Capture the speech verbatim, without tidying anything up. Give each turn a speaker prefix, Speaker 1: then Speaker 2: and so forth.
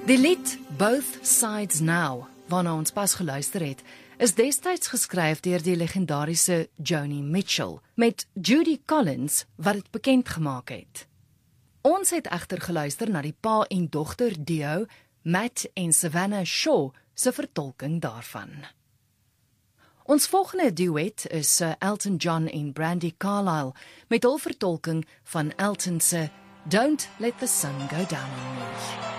Speaker 1: Die lied Both Sides Now, waarna ons pas geluister het, is destyds geskryf deur die legendariese Joni Mitchell, met Judy Collins wat dit bekend gemaak het. Ons het egter geluister na die pa en dogter duo, Matt en Savannah Shaw, se vertolking daarvan. Ons volgende duet is Elton John en Brandi Carlile, met hul vertolking van Elton se Don't Let the Sun Go Down on Me.